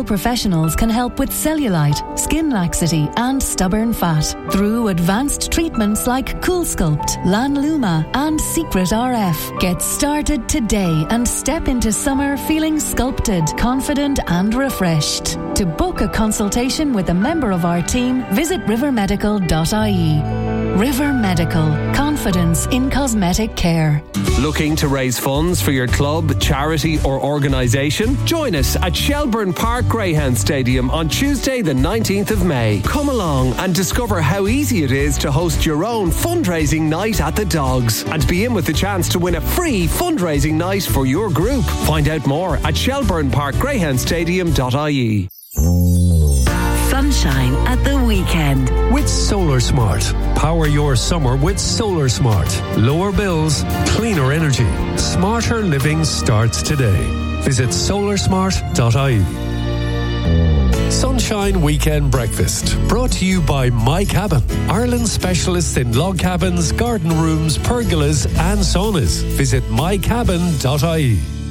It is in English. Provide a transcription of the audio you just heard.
medical professionals can help with cellulite, skin laxity and stubborn fat through advanced treatments like CoolSculpt, Lanluma and Secret RF. Get started today and step into summer feeling sculpted, confident and refreshed. To book a consultation with a member of our team, visit rivermedical.ie. River Medical. Confidence in cosmetic care. Looking to raise funds for your club, charity or organisation? Join us at Shelbourne Park Greyhound Stadium on Tuesday the 19th of May. Come along and discover how easy it is to host your own fundraising night at the Dogs and be in with the chance to win a free fundraising night for your group. Find out more at shelbourneparkgreyhoundstadium.ie. Sunshine at the weekend with Solar Smart. Power your summer with Solar Smart. Lower bills, cleaner energy. Smarter living starts today. Visit solarsmart.ie. Sunshine Weekend Breakfast, brought to you by My Cabin, Ireland's specialists in log cabins, garden rooms, pergolas and saunas. Visit mycabin.ie.